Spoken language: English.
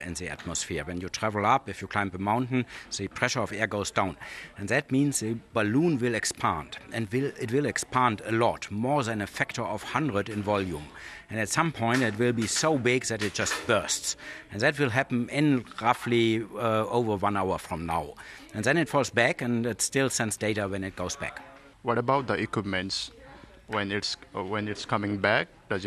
in the atmosphere. When you travel up, if you climb a mountain, the pressure of air goes down. And that means the balloon will expand. And it will expand a lot, more than a factor of 100 in volume. And at some point, it will be so big that it just bursts. And that will happen in roughly over 1 hour from now. And then it falls back, and it still sends data when it goes back. What about the equipments? When it's coming back, does